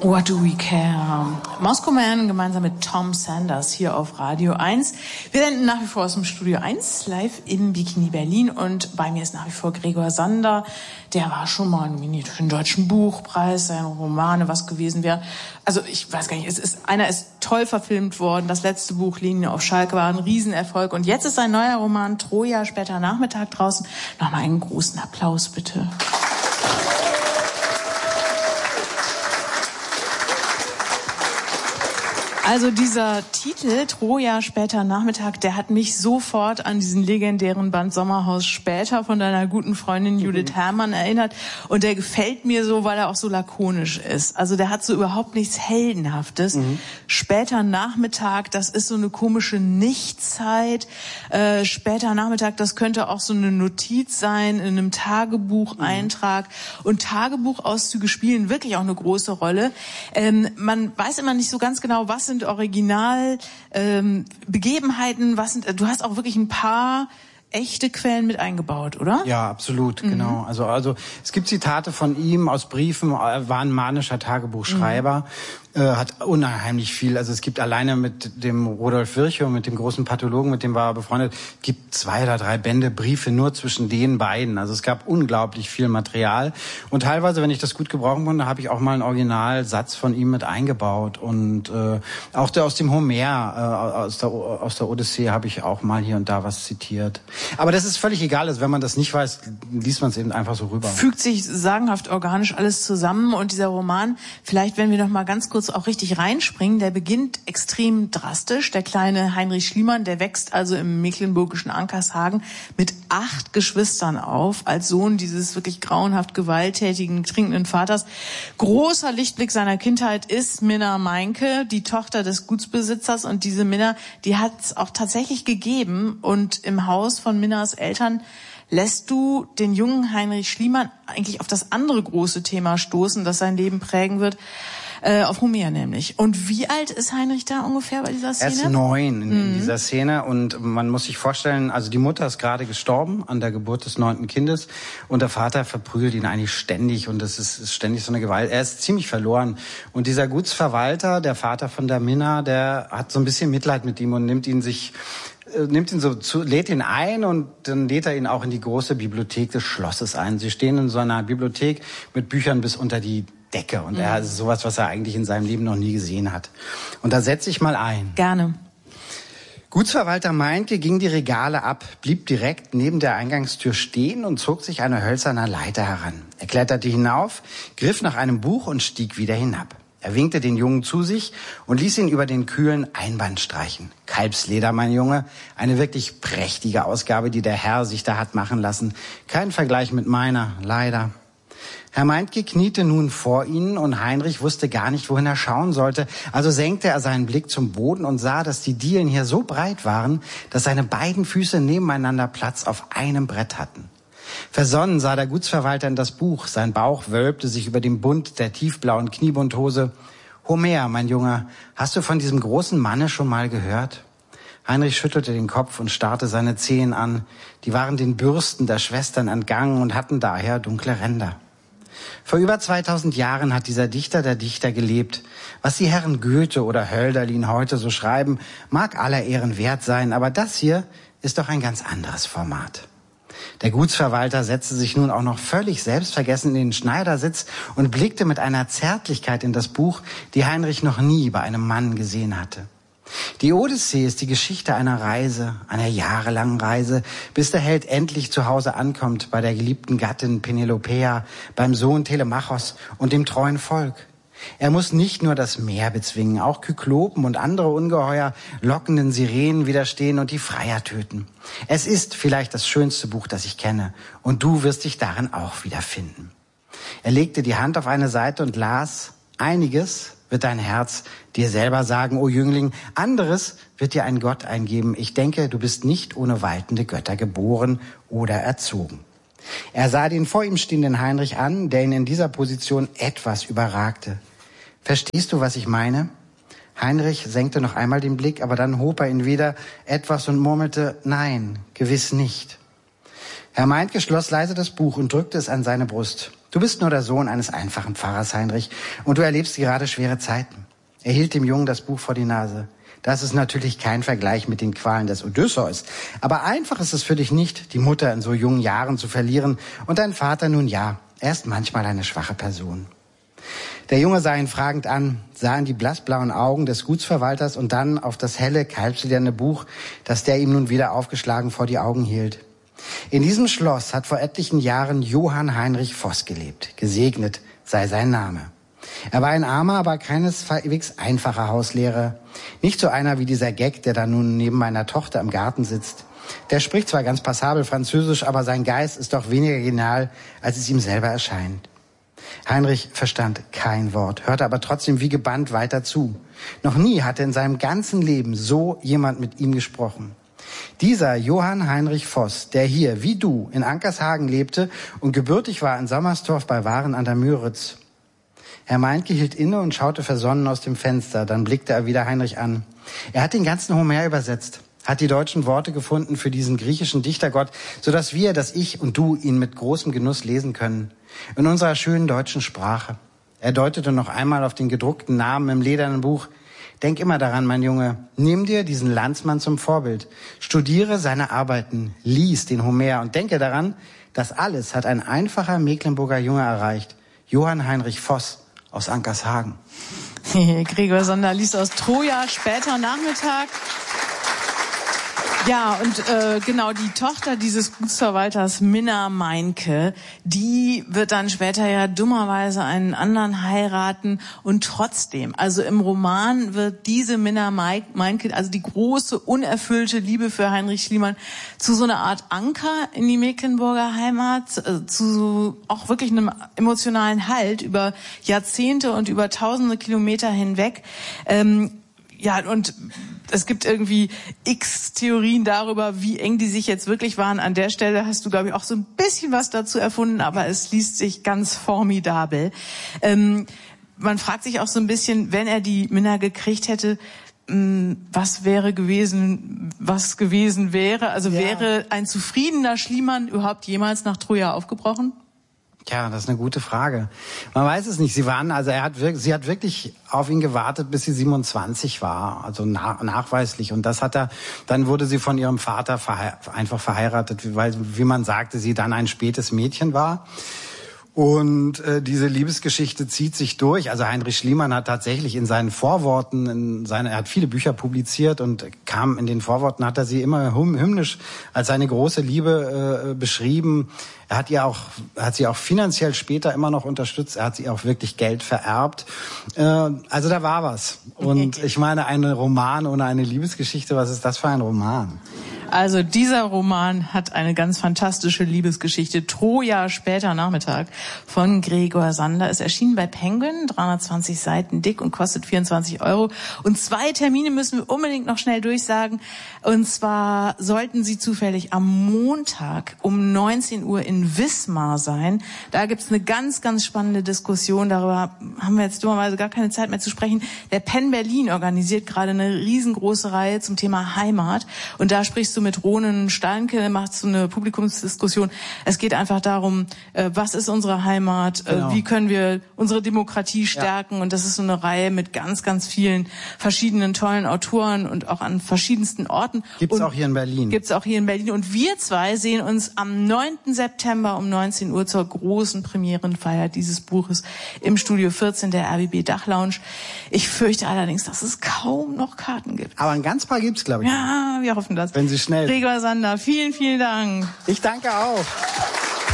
What Do We Care? Moscow Man gemeinsam mit Tom Sanders hier auf Radio 1. Wir senden nach wie vor aus dem Studio 1 live im Bikini Berlin und bei mir ist nach wie vor Gregor Sander. Der war schon mal nominiert für den Deutschen Buchpreis, seine Romane, was gewesen wäre. Also ich weiß gar nicht, einer ist toll verfilmt worden. Das letzte Buch, Linie auf Schalke, war ein Riesenerfolg. Und jetzt ist sein neuer Roman Troja später Nachmittag draußen. Nochmal einen großen Applaus bitte. Also dieser Titel, Troja später Nachmittag, der hat mich sofort an diesen legendären Band Sommerhaus später von deiner guten Freundin Judith Herrmann erinnert. Und der gefällt mir so, weil er auch so lakonisch ist. Also der hat so überhaupt nichts Heldenhaftes. Später Nachmittag, das ist so eine komische Nichtzeit. Später Nachmittag, das könnte auch so eine Notiz sein in einem Tagebucheintrag. Und Tagebuchauszüge spielen wirklich auch eine große Rolle. Man weiß immer nicht so ganz genau, was sind Original Begebenheiten, du hast auch wirklich ein paar echte Quellen mit eingebaut, oder? Ja, absolut, genau. Also es gibt Zitate von ihm aus Briefen, er war ein manischer Tagebuchschreiber, hat unheimlich viel, also es gibt alleine mit dem Rudolf Virchow, mit dem großen Pathologen, mit dem war er befreundet, gibt 2 oder 3 Bände Briefe nur zwischen den beiden. Also es gab unglaublich viel Material und teilweise, wenn ich das gut gebrauchen konnte, habe ich auch mal einen Originalsatz von ihm mit eingebaut und auch der aus dem Homer, aus der Odyssee habe ich auch mal hier und da was zitiert. Aber das ist völlig egal, also wenn man das nicht weiß, liest man es eben einfach so rüber. Fügt sich sagenhaft organisch alles zusammen und dieser Roman, vielleicht wenn wir noch mal ganz kurz auch richtig reinspringen, der beginnt extrem drastisch. Der kleine Heinrich Schliemann, der wächst also im mecklenburgischen Ankershagen mit 8 Geschwistern auf, als Sohn dieses wirklich grauenhaft gewalttätigen, trinkenden Vaters. Großer Lichtblick seiner Kindheit ist Minna Meinke, die Tochter des Gutsbesitzers, und diese Minna, die hat es auch tatsächlich gegeben, und im Haus von Minnas Eltern lässt du den jungen Heinrich Schliemann eigentlich auf das andere große Thema stoßen, das sein Leben prägen wird, auf Homer nämlich. Und wie alt ist Heinrich da ungefähr bei dieser Szene? Er ist 9 in dieser Szene, und man muss sich vorstellen, also die Mutter ist gerade gestorben an der Geburt des 9. Kindes und der Vater verprügelt ihn eigentlich ständig, und das ist ständig so eine Gewalt. Er ist ziemlich verloren, und dieser Gutsverwalter, der Vater von der Minna, der hat so ein bisschen Mitleid mit ihm und lädt ihn ein, und dann lädt er ihn auch in die große Bibliothek des Schlosses ein. Sie stehen in so einer Bibliothek mit Büchern bis unter die Decke, und er ist sowas, was er eigentlich in seinem Leben noch nie gesehen hat. Und da setze ich mal ein. Gerne. Gutsverwalter Meinke ging die Regale ab, blieb direkt neben der Eingangstür stehen und zog sich eine hölzerne Leiter heran. Er kletterte hinauf, griff nach einem Buch und stieg wieder hinab. Er winkte den Jungen zu sich und ließ ihn über den kühlen Einband streichen. Kalbsleder, mein Junge, eine wirklich prächtige Ausgabe, die der Herr sich da hat machen lassen. Kein Vergleich mit meiner, leider. Herr Meinke kniete nun vor ihnen, und Heinrich wusste gar nicht, wohin er schauen sollte. Also senkte er seinen Blick zum Boden und sah, dass die Dielen hier so breit waren, dass seine beiden Füße nebeneinander Platz auf einem Brett hatten. Versonnen sah der Gutsverwalter in das Buch. Sein Bauch wölbte sich über dem Bund der tiefblauen Kniebundhose. Homer, mein Junge, hast du von diesem großen Manne schon mal gehört? Heinrich schüttelte den Kopf und starrte seine Zehen an. Die waren den Bürsten der Schwestern entgangen und hatten daher dunkle Ränder. Vor über 2000 Jahren hat dieser Dichter der Dichter gelebt. Was die Herren Goethe oder Hölderlin heute so schreiben, mag aller Ehren wert sein, aber das hier ist doch ein ganz anderes Format. Der Gutsverwalter setzte sich nun auch noch völlig selbstvergessen in den Schneidersitz und blickte mit einer Zärtlichkeit in das Buch, die Heinrich noch nie bei einem Mann gesehen hatte. Die Odyssee ist die Geschichte einer Reise, einer jahrelangen Reise, bis der Held endlich zu Hause ankommt, bei der geliebten Gattin Penelopeia, beim Sohn Telemachos und dem treuen Volk. Er muss nicht nur das Meer bezwingen, auch Kyklopen und andere Ungeheuer lockenden Sirenen widerstehen und die Freier töten. Es ist vielleicht das schönste Buch, das ich kenne, und du wirst dich darin auch wiederfinden. Er legte die Hand auf eine Seite und las: Einiges wird dein Herz dir selber sagen, o Jüngling, anderes wird dir ein Gott eingeben. Ich denke, du bist nicht ohne waltende Götter geboren oder erzogen. Er sah den vor ihm stehenden Heinrich an, der ihn in dieser Position etwas überragte. Verstehst du, was ich meine? Heinrich senkte noch einmal den Blick, aber dann hob er ihn wieder etwas und murmelte: Nein, gewiss nicht. Herr Meinke schloss leise das Buch und drückte es an seine Brust. Du bist nur der Sohn eines einfachen Pfarrers, Heinrich, und du erlebst gerade schwere Zeiten. Er hielt dem Jungen das Buch vor die Nase. Das ist natürlich kein Vergleich mit den Qualen des Odysseus. Aber einfach ist es für dich nicht, die Mutter in so jungen Jahren zu verlieren. Und dein Vater, nun ja, er ist manchmal eine schwache Person. Der Junge sah ihn fragend an, sah in die blassblauen Augen des Gutsverwalters und dann auf das helle, kalbslederne Buch, das der ihm nun wieder aufgeschlagen vor die Augen hielt. In diesem Schloss hat vor etlichen Jahren Johann Heinrich Voss gelebt. Gesegnet sei sein Name. Er war ein armer, aber keineswegs einfacher Hauslehrer. Nicht so einer wie dieser Gag, der da nun neben meiner Tochter im Garten sitzt. Der spricht zwar ganz passabel Französisch, aber sein Geist ist doch weniger genial, als es ihm selber erscheint. Heinrich verstand kein Wort, hörte aber trotzdem wie gebannt weiter zu. Noch nie hatte in seinem ganzen Leben so jemand mit ihm gesprochen. Dieser Johann Heinrich Voss, der hier, wie du, in Ankershagen lebte und gebürtig war in Sommerstorf bei Waren an der Müritz. Herr Meinke hielt inne und schaute versonnen aus dem Fenster. Dann blickte er wieder Heinrich an. Er hat den ganzen Homer übersetzt, hat die deutschen Worte gefunden für diesen griechischen Dichtergott, sodass wir, dass ich und du ihn mit großem Genuss lesen können. In unserer schönen deutschen Sprache. Er deutete noch einmal auf den gedruckten Namen im ledernen Buch. Denk immer daran, mein Junge, nimm dir diesen Landsmann zum Vorbild. Studiere seine Arbeiten, lies den Homer und denke daran, das alles hat ein einfacher Mecklenburger Junge erreicht. Johann Heinrich Voss aus Ankershagen. Gregor Sander liest aus Troja, später Nachmittag. Ja, und genau, die Tochter dieses Gutsverwalters, Minna Meinke, die wird dann später ja dummerweise einen anderen heiraten und trotzdem, also im Roman wird diese Minna Meinke, also die große, unerfüllte Liebe für Heinrich Schliemann, zu so einer Art Anker in die Mecklenburger Heimat, zu auch wirklich einem emotionalen Halt über Jahrzehnte und über tausende Kilometer hinweg. Ja, und es gibt irgendwie x Theorien darüber, wie eng die sich jetzt wirklich waren. An der Stelle hast du, glaube ich, auch so ein bisschen was dazu erfunden, aber es liest sich ganz formidabel. Man fragt sich auch so ein bisschen, wenn er die Minna gekriegt hätte, was gewesen wäre? Also wäre ein zufriedener Schliemann überhaupt jemals nach Troja aufgebrochen? Tja, das ist eine gute Frage. Man weiß es nicht. Sie hat wirklich auf ihn gewartet, bis sie 27 war, also nachweislich. Und dann wurde sie von ihrem Vater einfach verheiratet, weil, wie man sagte, sie dann ein spätes Mädchen war. Und diese Liebesgeschichte zieht sich durch. Also Heinrich Schliemann hat tatsächlich in seinen Vorworten, er hat viele Bücher publiziert und kam in den Vorworten, hat er sie immer hymnisch als seine große Liebe beschrieben. Er hat sie auch finanziell später immer noch unterstützt. Er hat sie auch wirklich Geld vererbt. Also da war was. Und ich meine, ein Roman ohne eine Liebesgeschichte, was ist das für ein Roman? Also dieser Roman hat eine ganz fantastische Liebesgeschichte. Troja, später Nachmittag von Gregor Sander. Es erschien bei Penguin, 320 Seiten dick und kostet 24 €. Und 2 Termine müssen wir unbedingt noch schnell durchsagen. Und zwar sollten Sie zufällig am Montag um 19 Uhr in Wismar sein. Da gibt's eine ganz, ganz spannende Diskussion. Darüber haben wir jetzt dummerweise gar keine Zeit mehr zu sprechen. Der Penn Berlin organisiert gerade eine riesengroße Reihe zum Thema Heimat. Und da sprichst du mit Ronen Steinke, macht so eine Publikumsdiskussion. Es geht einfach darum, was ist unsere Heimat, wie können wir unsere Demokratie stärken. Ja. Und das ist so eine Reihe mit ganz, ganz vielen verschiedenen tollen Autoren und auch an verschiedensten Orten. Gibt's auch hier in Berlin. Gibt's auch hier in Berlin. Und wir zwei sehen uns am 9. September um 19 Uhr zur großen Premierenfeier dieses Buches im Studio 14 der RBB Dachlounge. Ich fürchte allerdings, dass es kaum noch Karten gibt. Aber ein ganz paar gibt's, glaube ich. Ja, wir hoffen das. Wenn Sie schnell. Gregor Sander, vielen, vielen Dank. Ich danke auch.